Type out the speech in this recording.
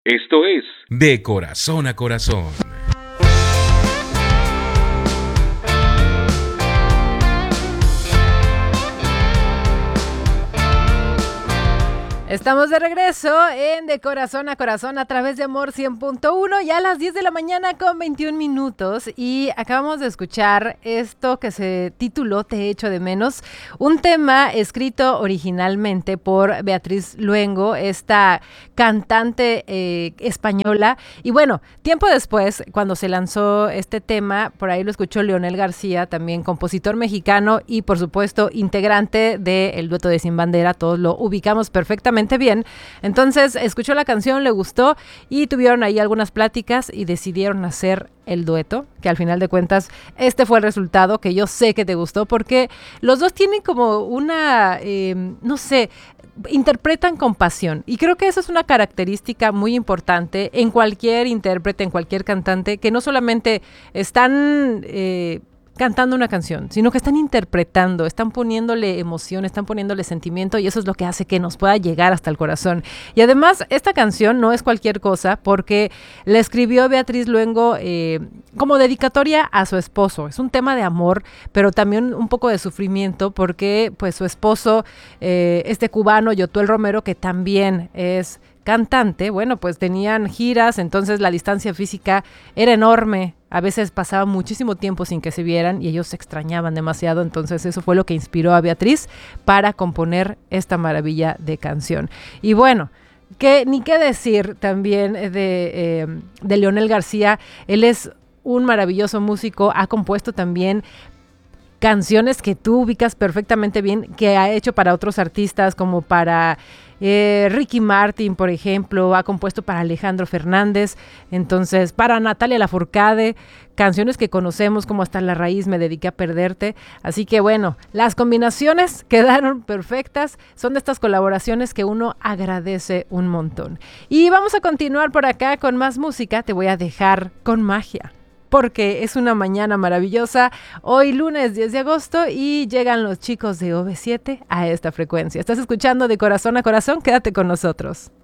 Esto es De Corazón a Corazón. Estamos de regreso en De Corazón a Corazón a través de Amor 100.1, ya a las 10 de la mañana con 21 minutos, y acabamos de escuchar esto que se tituló Te echo de menos, un tema escrito originalmente por Beatriz Luengo, esta cantante española. Y bueno, tiempo después, cuando se lanzó este tema, por ahí lo escuchó Leonel García, también compositor mexicano y por supuesto integrante del dueto de Sin Bandera, todos lo ubicamos perfectamente bien. Entonces escuchó la canción, le gustó y tuvieron ahí algunas pláticas y decidieron hacer el dueto, que al final de cuentas este fue el resultado, que yo sé que te gustó porque los dos tienen como una, no sé, interpretan con pasión, y creo que eso es una característica muy importante en cualquier intérprete, en cualquier cantante, que no solamente están cantando una canción, sino que están interpretando, están poniéndole emoción, están poniéndole sentimiento, y eso es lo que hace que nos pueda llegar hasta el corazón. Y además, esta canción no es cualquier cosa, porque la escribió Beatriz Luengo como dedicatoria a su esposo. Es un tema de amor, pero también un poco de sufrimiento, porque pues su esposo, este cubano, Yotuel Romero, que también es cantante, bueno, pues tenían giras, entonces la distancia física era enorme, a veces pasaba muchísimo tiempo sin que se vieran y ellos se extrañaban demasiado, entonces eso fue lo que inspiró a Beatriz para componer esta maravilla de canción. Y bueno, ni qué decir también de Leonel García. Él es un maravilloso músico, ha compuesto también canciones que tú ubicas perfectamente bien, que ha hecho para otros artistas, como para Ricky Martin, por ejemplo, ha compuesto para Alejandro Fernández, entonces para Natalia Lafourcade, canciones que conocemos como Hasta la raíz, Me dediqué a perderte. Así que bueno, las combinaciones quedaron perfectas, son de estas colaboraciones que uno agradece un montón. Y vamos a continuar por acá con más música, te voy a dejar con Magia, porque es una mañana maravillosa, hoy lunes 10 de agosto, y llegan los chicos de OV7 a esta frecuencia. Estás escuchando De Corazón a Corazón, quédate con nosotros.